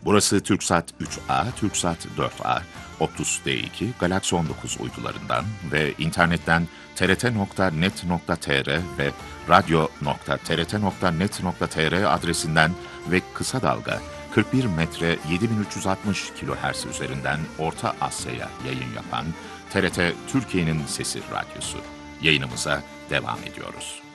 Burası TürkSat 3A, TürkSat 4A, Optus-D2, Galaxy 19 uydularından ve internetten trt.net.tr ve radyo.trt.net.tr adresinden ve kısa dalga 41 metre 7360 kHz üzerinden Orta Asya'ya yayın yapan TRT Türkiye'nin Sesi Radyosu. Yayınımıza devam ediyoruz.